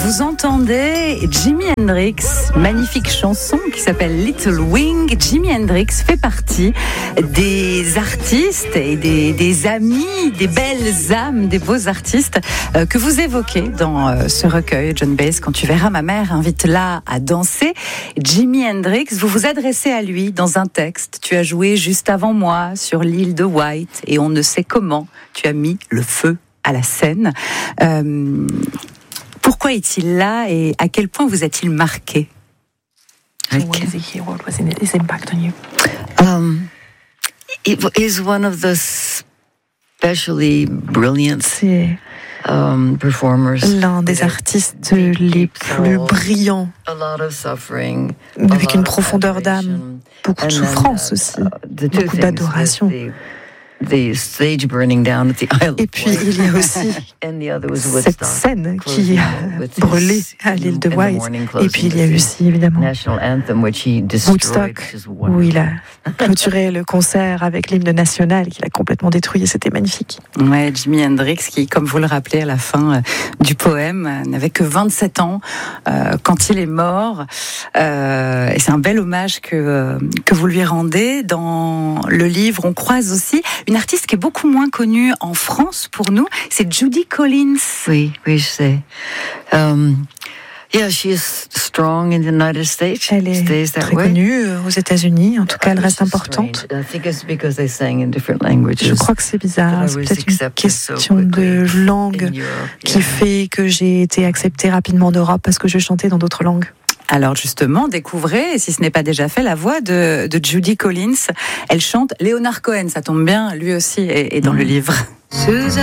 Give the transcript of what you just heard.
Vous entendez Jimi Hendrix, magnifique chanson qui s'appelle Little Wing. Jimi Hendrix fait partie des artistes et des amis, des belles âmes, des beaux artistes que vous évoquez dans ce recueil, Joan Baez. Quand tu verras ma mère, invite-la à danser. Jimi Hendrix, vous vous adressez à lui dans un texte. Tu as joué juste avant moi sur l'île de White et on ne sait comment. Tu as mis le feu à la scène. Pourquoi est-il là et à quel point vous a-t-il marqué? What is he here? What was his impact on you? It is one of the especially brilliant performers. L'un des artistes les plus brillants, avec une profondeur d'âme, beaucoup de souffrance aussi, beaucoup d'adoration. Et puis il y a aussi cette scène qui a brûlé à l'île de White. Et puis il y a aussi évidemment Woodstock, où il a clôturé le concert avec l'hymne national qu'il a complètement détruit et c'était magnifique. Ouais, Jimi Hendrix qui, comme vous le rappelez à la fin du poème, n'avait que 27 ans quand il est mort. Et c'est un bel hommage que vous lui rendez. Dans le livre, on croise aussi une artiste qui est beaucoup moins connue en France pour nous, c'est Judy Collins. Oui, je sais. Yeah, she is strong in the United States. Elle est très connue aux États-Unis. En tout cas, elle reste importante. Je crois que c'est bizarre. C'est peut-être une question de langue qui fait que j'ai été acceptée rapidement en Europe parce que je chantais dans d'autres langues. Alors justement, découvrez, si ce n'est pas déjà fait, la voix de Judy Collins. Elle chante Leonard Cohen, ça tombe bien, lui aussi est dans le livre.